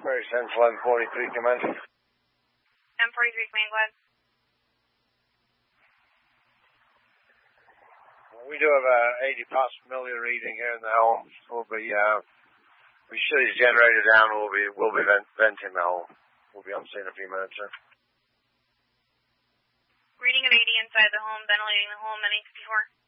Very Central M43 command. M43 command, go ahead. We do have a 80 parts per million reading here in the hole. We shut his generator down. We'll be venting the hole. We'll be on scene in a few minutes, sir. Reading of 80 inside the home, ventilating the home, 954.